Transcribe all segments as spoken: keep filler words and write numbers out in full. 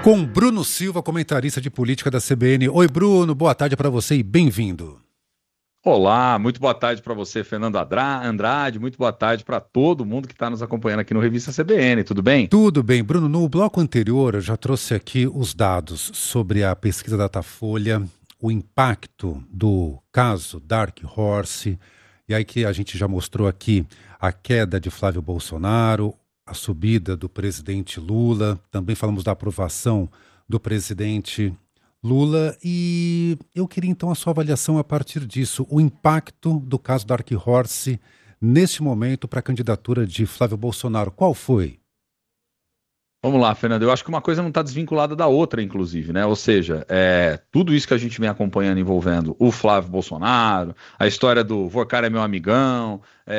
Com Bruno Silva, comentarista de política da C B N. Oi, Bruno, boa tarde para você e bem-vindo. Olá, muito boa tarde para você, Fernando Andrade, muito boa tarde para todo mundo que está nos acompanhando aqui no Revista C B N, tudo bem? Tudo bem, Bruno. No bloco anterior eu já trouxe aqui os dados sobre a pesquisa Datafolha, o impacto do caso Dark Horse, e aí que a gente já mostrou aqui a queda de Flávio Bolsonaro, a subida do presidente Lula, também falamos da aprovação do presidente Lula, e eu queria então a sua avaliação a partir disso, o impacto do caso Dark Horse neste momento para a candidatura de Flávio Bolsonaro. Qual foi? Vamos lá, Fernando, eu acho que uma coisa não está desvinculada da outra, inclusive, né? Ou seja, é, tudo isso que a gente vem acompanhando envolvendo o Flávio Bolsonaro, a história do Vorcar é meu amigão,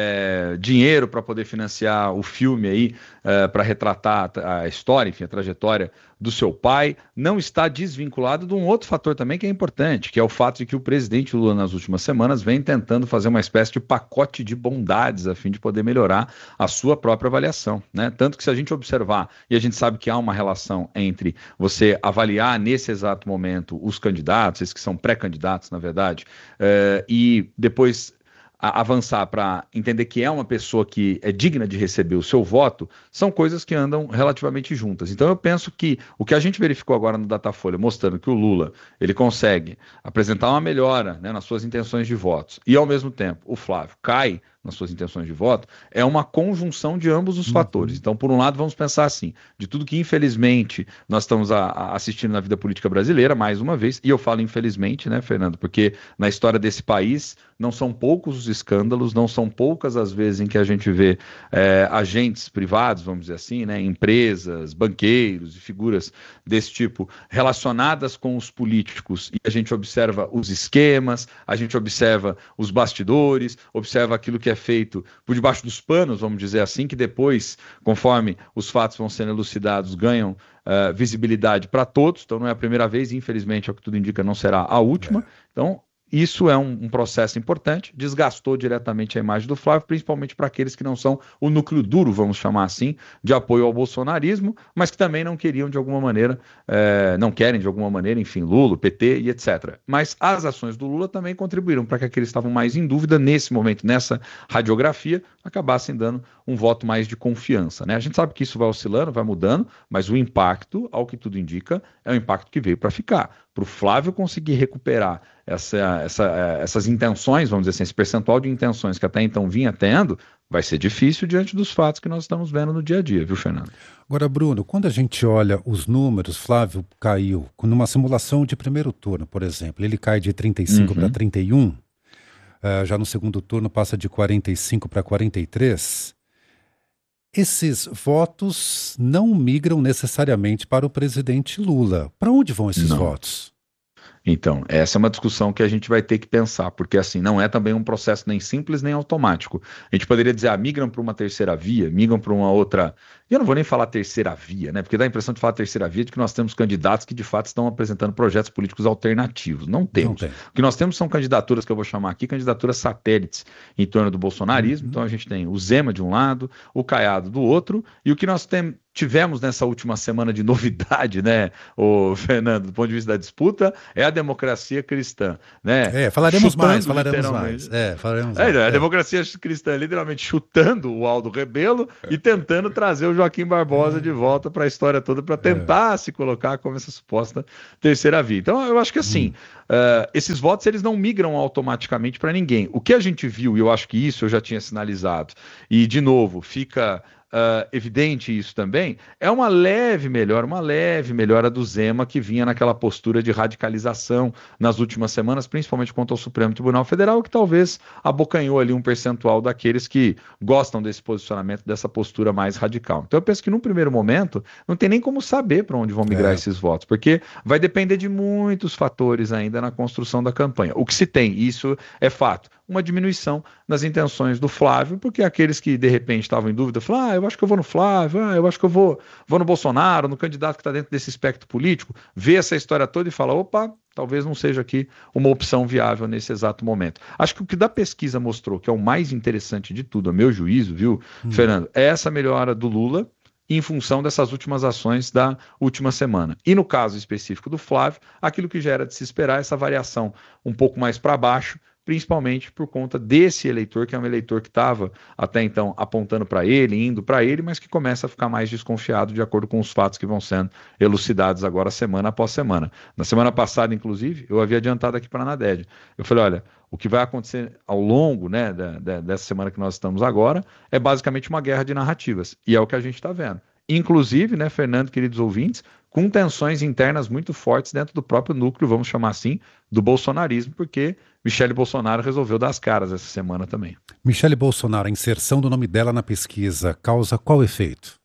é, dinheiro para poder financiar o filme aí, é, para retratar a história, enfim, a trajetória do seu pai, não está desvinculado de um outro fator também que é importante, que é o fato de que o presidente Lula nas últimas semanas vem tentando fazer uma espécie de pacote de bondades a fim de poder melhorar a sua própria avaliação, né? Tanto que se a gente observar, e a gente sabe que há uma relação entre você avaliar nesse exato momento os candidatos, esses que são pré-candidatos, na verdade, é, e depois a avançar para entender que é uma pessoa que é digna de receber o seu voto, são coisas que andam relativamente juntas. Então eu penso que o que a gente verificou agora no Datafolha, mostrando que o Lula ele consegue apresentar uma melhora, né, nas suas intenções de votos, e ao mesmo tempo o Flávio cai nas suas intenções de voto, é uma conjunção de ambos os uhum. fatores. Então, por um lado, vamos pensar assim, de tudo que infelizmente nós estamos a, a assistindo na vida política brasileira, mais uma vez, e eu falo infelizmente, né, Fernando, porque na história desse país não são poucos os escândalos, não são poucas as vezes em que a gente vê é, agentes privados, vamos dizer assim, né, empresas, banqueiros e figuras desse tipo relacionadas com os políticos, e a gente observa os esquemas, a gente observa os bastidores, observa aquilo que é feito por debaixo dos panos, vamos dizer assim, que depois, conforme os fatos vão sendo elucidados, ganham uh, visibilidade para todos. Então não é a primeira vez, e infelizmente, ao que tudo indica, não será a última. É. Então isso é um, um processo importante, desgastou diretamente a imagem do Flávio, principalmente para aqueles que não são o núcleo duro, vamos chamar assim, de apoio ao bolsonarismo, mas que também não queriam de alguma maneira, é, não querem de alguma maneira, enfim, Lula, P T e etcétera. Mas as ações do Lula também contribuíram para que aqueles que estavam mais em dúvida, nesse momento, nessa radiografia, acabassem dando um voto mais de confiança, né? A gente sabe que isso vai oscilando, vai mudando, mas o impacto, ao que tudo indica, é um impacto que veio para ficar. Para o Flávio conseguir recuperar essa, essa, essas intenções, vamos dizer assim, esse percentual de intenções que até então vinha tendo, vai ser difícil diante dos fatos que nós estamos vendo no dia a dia, viu, Fernando? Agora, Bruno, quando a gente olha os números, Flávio caiu, numa simulação de primeiro turno, por exemplo, ele cai de trinta e cinco uhum. para trinta e um, uh, já no segundo turno passa de quarenta e cinco para quarenta e três. Esses votos não migram necessariamente para o presidente Lula. Para onde vão esses não. votos? Então, essa é uma discussão que a gente vai ter que pensar, porque assim, não é também um processo nem simples nem automático. A gente poderia dizer, ah, migram para uma terceira via, migram para uma outra... E eu não vou nem falar terceira via, né? Porque dá a impressão de falar terceira via de que nós temos candidatos que de fato estão apresentando projetos políticos alternativos. Não temos. Não tem. O que nós temos são candidaturas que eu vou chamar aqui, candidaturas satélites em torno do bolsonarismo. Uhum. Então a gente tem o Zema de um lado, o Caiado do outro, e o que nós temos... tivemos nessa última semana de novidade, né, o Fernando, do ponto de vista da disputa, é a democracia cristã, né? É, falaremos chutando, mais, falaremos mais. É, falaremos é, mais. A é. democracia cristã literalmente chutando o Aldo Rebelo é. e tentando trazer o Joaquim Barbosa é. de volta para a história toda, para tentar é. se colocar como essa suposta terceira via. Então, eu acho que assim, hum. uh, esses votos eles não migram automaticamente para ninguém. O que a gente viu, e eu acho que isso eu já tinha sinalizado, e de novo, fica... Uh, evidente isso também, é uma leve melhora, uma leve melhora do Zema que vinha naquela postura de radicalização nas últimas semanas, principalmente contra o Supremo Tribunal Federal, que talvez abocanhou ali um percentual daqueles que gostam desse posicionamento, dessa postura mais radical. Então eu penso que num primeiro momento não tem nem como saber para onde vão migrar é. esses votos, porque vai depender de muitos fatores ainda na construção da campanha. O que se tem, isso é fato, uma diminuição nas intenções do Flávio, porque aqueles que de repente estavam em dúvida, falaram, ah, eu acho que eu vou no Flávio, ah, eu acho que eu vou, vou no Bolsonaro, no candidato que está dentro desse espectro político, vê essa história toda e fala, opa, talvez não seja aqui uma opção viável nesse exato momento. Acho que o que da pesquisa mostrou, que é o mais interessante de tudo, a meu juízo, viu, hum. Fernando, é essa melhora do Lula, em função dessas últimas ações da última semana. E no caso específico do Flávio, aquilo que já era de se esperar, essa variação um pouco mais para baixo, principalmente por conta desse eleitor, que é um eleitor que estava até então apontando para ele, indo para ele, mas que começa a ficar mais desconfiado de acordo com os fatos que vão sendo elucidados agora semana após semana. Na semana passada, inclusive, eu havia adiantado aqui para a Nadege. Eu falei, olha, o que vai acontecer ao longo, né, da, da, dessa semana que nós estamos agora é basicamente uma guerra de narrativas, e é o que a gente está vendo. Inclusive, né, Fernando, queridos ouvintes, com tensões internas muito fortes dentro do próprio núcleo, vamos chamar assim, do bolsonarismo, porque Michele Bolsonaro resolveu dar as caras essa semana também. Michele Bolsonaro, a inserção do nome dela na pesquisa causa qual efeito?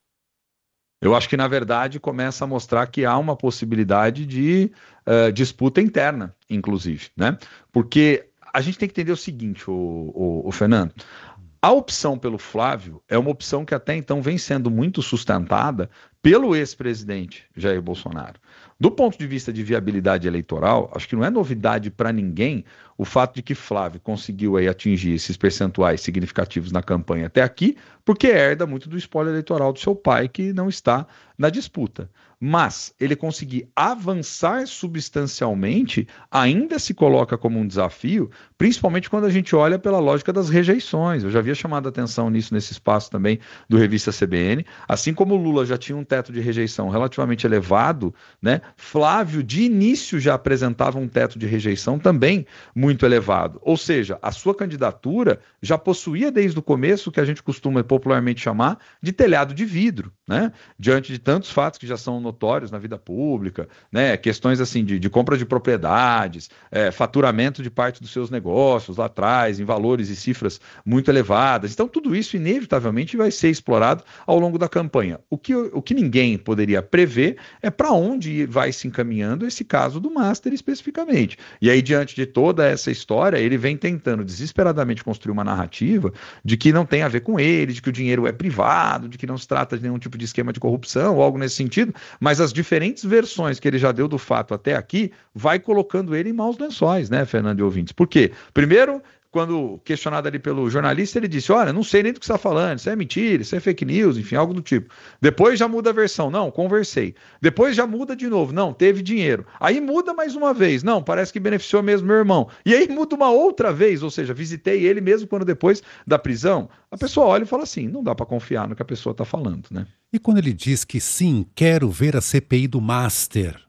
Eu acho que, na verdade, começa a mostrar que há uma possibilidade de uh, disputa interna, inclusive, né? Porque a gente tem que entender o seguinte, o, o, o Fernando, a opção pelo Flávio é uma opção que até então vem sendo muito sustentada pelo ex-presidente Jair Bolsonaro. Do ponto de vista de viabilidade eleitoral, acho que não é novidade para ninguém o fato de que Flávio conseguiu aí atingir esses percentuais significativos na campanha até aqui, porque herda muito do espólio eleitoral do seu pai, que não está na disputa. Mas ele conseguir avançar substancialmente ainda se coloca como um desafio, principalmente quando a gente olha pela lógica das rejeições. Eu já havia chamado a atenção nisso nesse espaço também do Revista C B N. Assim como o Lula já tinha um teto de rejeição relativamente elevado, né, Flávio de início já apresentava um teto de rejeição também muito elevado. Ou seja, a sua candidatura já possuía desde o começo o que a gente costuma popularmente chamar de telhado de vidro, né? Diante de tantos fatos que já são notórios na vida pública, né? Questões assim de, de compra de propriedades, é, faturamento de parte dos seus negócios lá atrás, em valores e cifras muito elevadas. Então, tudo isso inevitavelmente vai ser explorado ao longo da campanha. O que, o que ninguém poderia prever é para onde vai se encaminhando esse caso do Master especificamente. E aí, diante de toda essa história, ele vem tentando desesperadamente construir uma narrativa de que não tem a ver com ele, de que o dinheiro é privado, de que não se trata de nenhum tipo de esquema de corrupção ou algo nesse sentido, mas as diferentes versões que ele já deu do fato até aqui vai colocando ele em maus lençóis, né, Fernando e ouvintes? Por quê? Primeiro, quando questionado ali pelo jornalista, ele disse, olha, não sei nem do que você está falando, isso é mentira, isso é fake news, enfim, algo do tipo. Depois já muda a versão, não, conversei. Depois já muda de novo, não, teve dinheiro. Aí muda mais uma vez, não, parece que beneficiou mesmo meu irmão. E aí muda uma outra vez, ou seja, visitei ele mesmo quando depois da prisão. A pessoa olha e fala assim, não dá para confiar no que a pessoa está falando, né? E quando ele diz que sim, quero ver a C P I do Master,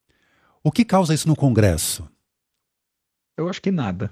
o que causa isso no Congresso? Eu acho que nada.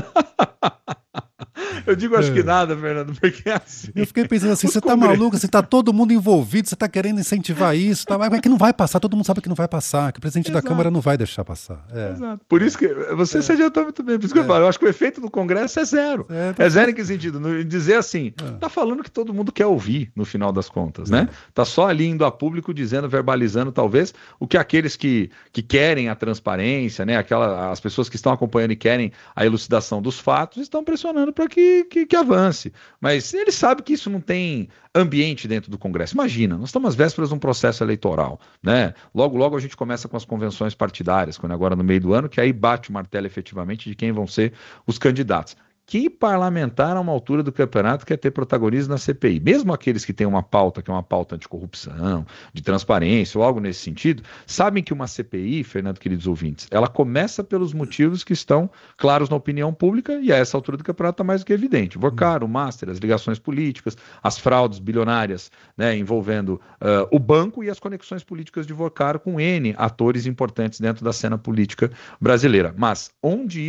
Eu digo acho é. que nada, Fernando, porque é assim. Eu fiquei pensando assim, você tá maluco, você tá todo mundo envolvido, você tá querendo incentivar isso, tá? Mas é que não vai passar, todo mundo sabe que não vai passar, que o presidente Exato. da Câmara não vai deixar passar. É. Exato. Por isso que você é. se adiantou muito bem, por isso que é. eu falo, eu acho que o efeito do Congresso é zero. É, tá... é zero em que sentido? No, dizer assim, é. tá falando que todo mundo quer ouvir, no final das contas, é. né? Tá só ali indo a público dizendo, verbalizando talvez, o que aqueles que, que querem a transparência, né? Aquela, as pessoas que estão acompanhando e querem a elucidação dos fatos, estão pressionando para que, que, que avance. Mas ele sabe que isso não tem ambiente dentro do Congresso. Imagina, nós estamos às vésperas de um processo eleitoral, né? Logo, logo a gente começa com as convenções partidárias, quando agora no meio do ano, que aí bate o martelo efetivamente de quem vão ser os candidatos. Que parlamentar a uma altura do campeonato quer ter protagonismo na C P I? Mesmo aqueles que têm uma pauta, que é uma pauta anticorrupção, de transparência ou algo nesse sentido, sabem que uma C P I, Fernando, queridos ouvintes, ela começa pelos motivos que estão claros na opinião pública e a essa altura do campeonato está mais do que evidente. O Vorcar, o Master, as ligações políticas, as fraudes bilionárias, né, envolvendo uh, o banco e as conexões políticas de Vorcar com N atores importantes dentro da cena política brasileira. Mas onde